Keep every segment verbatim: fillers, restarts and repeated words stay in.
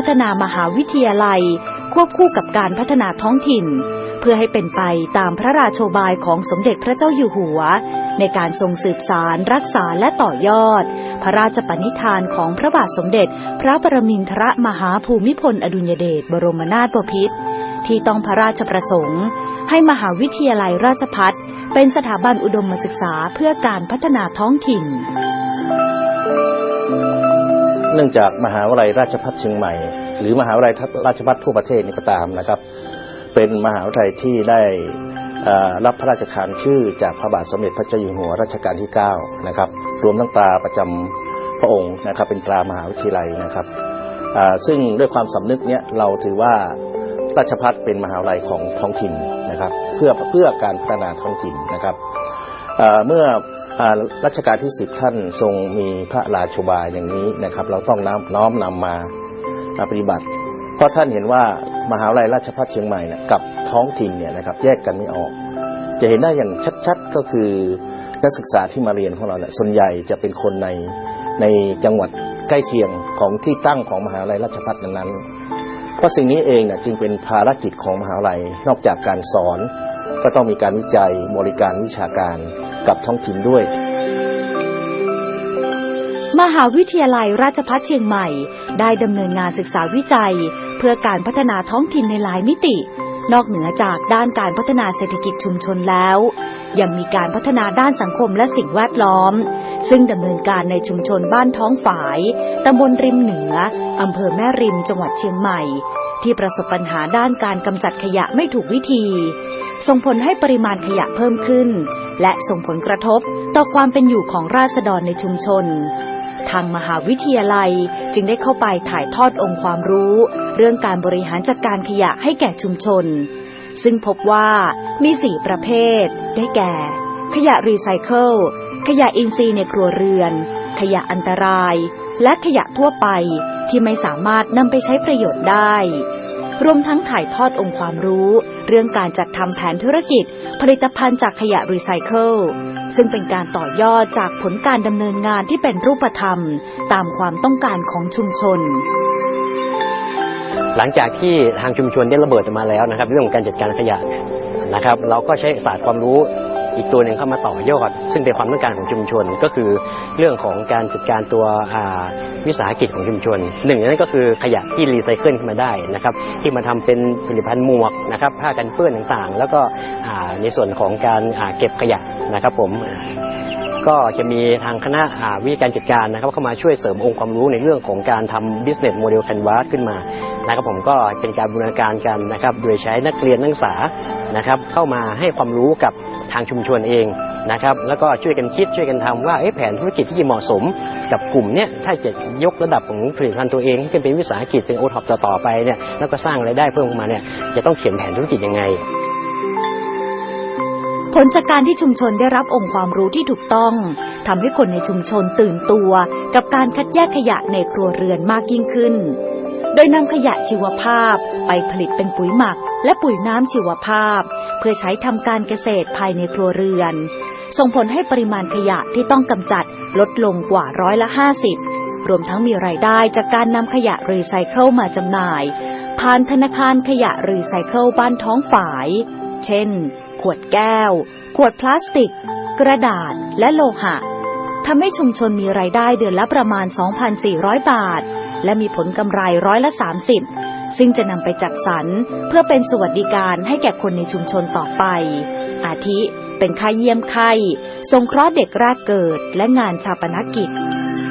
ฒนามหาวิทยาลัยควบคู่กับการพัฒนาท้องถิ่นเพื่อให้เป็นไปตามพระราโชบายของสมเด็จพระเจ้าอยู่หัวในการทรงสืบสานรักษาและต่อยอดพระราชปณิธานของพระบาทสมเด็จพระปรมินทรมหาภูมิพลอดุลยเดชบรมนาถบพิตรที่ต้องพระราชประสงค์ให้มหาวิทยาลัยราชภัฏเป็นสถาบันอุดมศึกษาเพื่อการพัฒนาท้องถิ่นเนื่องจากมหาวิทยาลัยราชภัฏเชียงใหม่หรือมหาวิทยาลัยราชภัฏทั่วประเทศนี่ก็ตามนะครับเป็นมหาวิทยาลัยที่ได้รับพระราชทานชื่อจากพระบาทสมเด็จพระเจ้าอยู่หัวรัชกาลที่เก้านะครับรวมทั้งตราประจำพระองค์นะครับเป็นตรามหาวิทยาลัยนะครับซึ่งด้วยความสำนึกเนี้ยเราถือว่าราชภัฏเป็นมหาวิทยาลัยของท้องถิ่นนะครับเพื่อเพื่อการพัฒนาท้องถิ่นนะครับเมื่อรัชกาลที่สิบท่านทรงมีพระราโชบายอย่างนี้นะครับเราต้องน้อมนำมาปฏิบัติเพราะท่านเห็นว่ามหาวิทยาลัยราชภัฏเชียงใหม่เนี่ยกับท้องถิ่นเนี่ยนะครับแยกกันไม่ออกจะเห็นได้อย่างชัดๆก็คือนักศึกษาที่มาเรียนของเราเนี่ยส่วนใหญ่จะเป็นคนในในจังหวัดใกล้เคียงของที่ตั้งของมหาวิทยาลัยราชภัฏนั้นๆเพราะสิ่งนี้เองเนี่ยจึงเป็นภารกิจของมหาวิทยาลัยนอกจากการสอนก็ต้องมีการวิจัยบริการวิชาการกับท้องถิ่นด้วยมหาวิทยาลัยราชภัฏเชียงใหม่ได้ดำเนินงานศึกษาวิจัยเพื่อการพัฒนาท้องถิ่นในหลายมิตินอกเหนือจากด้านการพัฒนาเศรษฐกิจชุมชนแล้วยังมีการพัฒนาด้านสังคมและสิ่งแวดล้อมซึ่งดำเนินการในชุมชนบ้านท้องฝายตำบลริมเหนืออำเภอแม่ริมจังหวัดเชียงใหม่ที่ประสบปัญหาด้านการกำจัดขยะไม่ถูกวิธีส่งผลให้ปริมาณขยะเพิ่มขึ้นและส่งผลกระทบต่อความเป็นอยู่ของราษฎรในชุมชนทางมหาวิทยาลัยจึงได้เข้าไปถ่ายทอดองค์ความรู้เรื่องการบริหารจัดการขยะให้แก่ชุมชนซึ่งพบว่ามีสี่ประเภทได้แก่ขยะรีไซเคิลขยะอินทรีย์ในครัวเรือนขยะอันตรายและขยะทั่วไปที่ไม่สามารถนำไปใช้ประโยชน์ได้รวมทั้งถ่ายทอดองค์ความรู้เรื่องการจัดทำแผนธุรกิจผลิตภัณฑ์จากขยะรีไซเคิลซึ่งเป็นการต่อยอดจากผลการดำเนินงานที่เป็นรูปธรรมตามความต้องการของชุมชนหลังจากที่ทางชุมชนได้ระเบิดมาแล้วนะครับเรื่องของการจัดการขยะนะครับเราก็ใช้ศาสตร์ความรู้อีกตัวหนึ่งเข้ามาต่อยอดซึ่งเป็นความต้องการของชุมชนก็คือเรื่องของการจัดการตัววิสาหกิจของชุมชนหนึ่งในนั้นก็คือขยะที่รีไซเคิลขึ้นมาได้นะครับที่มาทำเป็นผลิตภัณฑ์หมวกนะครับผ้ากันเปื้อนต่างๆแล้วก็ในส่วนของการเก็บขยะนะครับผมก็จะมีทางคณะวิทยาการจัดการนะครับเข้ามาช่วยเสริมองค์ความรู้ในเรื่องของการทำ business model canvas ขึ้นมานะครับผมก็เป็นการบูรณาการกันนะครับโดยใช้นักเรียนนักศึกษานะครับเข้ามาให้ความรู้กับทางชุมชนเองนะครับแล้วก็ช่วยกันคิดช่วยกันทำว่าแผนธุรกิจที่เหมาะสมกับกลุ่มเนี้ยถ้าจะยกระดับของผลิตภัณฑ์ตัวเองให้เป็นวิสาหกิจเป็นโอท็อปต่อไปเนี่ยแล้วก็สร้างรายได้เพิ่มขึ้นมาเนี่ยจะต้องเขียนแผนธุรกิจยังไงผลจากการที่ชุมชนได้รับองค์ความรู้ที่ถูกต้องทำให้คนในชุมชนตื่นตัวกับการคัดแยกขยะในครัวเรือนมากยิ่งขึ้นโดยนำขยะชีวภาพไปผลิตเป็นปุ๋ยหมักและปุ๋ยน้ำชีวภาพเพื่อใช้ทำการเกษตรภายในครัวเรือนส่งผลให้ปริมาณขยะที่ต้องกำจัดลดลงกว่าร้อยละห้าสิบรวมทั้งมีรายได้จากการนำขยะรีไซเคิลมาจำหน่ายผ่านธนาคารขยะรีไซเคิลบ้านท้องฝายเช่นขวดแก้วขวดพลาสติกกระดาษและโลหะทำให้ชุมชนมีรายได้เดือนละประมาณ สองพันสี่ร้อย บาทและมีผลกำไรร้อยละสามสิบซึ่งจะนำไปจัดสรรเพื่อเป็นสวัสดิการให้แก่คนในชุมชนต่อไปอาทิเป็นค่าเยี่ยมไข้สงเคราะห์เด็กแรกเกิดและงานฌาปนกิจ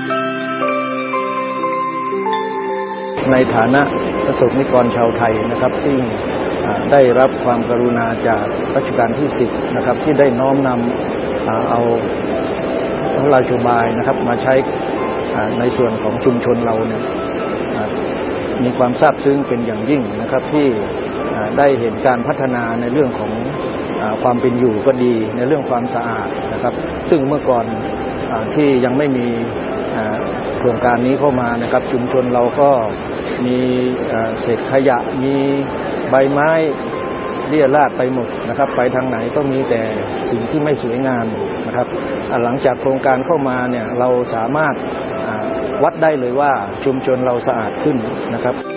ในฐานะประสบนิกรชาวไทยนะครับที่ได้รับความกรุณาจากรัชกาลที่สิบนะครับที่ได้น้อมนำเอาพระราโชบายนะครับมาใช้ในส่วนของชุมชนเราเนี่ยมีความซาบซึ้งเป็นอย่างยิ่งนะครับที่ได้เห็นการพัฒนาในเรื่องของความเป็นอยู่ก็ดีในเรื่องความสะอาดนะครับซึ่งเมื่อก่อนที่ยังไม่มีโครงการนี้เข้ามานะครับชุมชนเราก็มีเศษขยะมีใบไม้เรี่ยราดไปหมดนะครับไปทางไหนก็มีแต่สิ่งที่ไม่สวยงามนะครับหลังจากโครงการเข้ามาเนี่ยเราสามารถวัดได้เลยว่าชุมชนเราสะอาดขึ้นนะครับ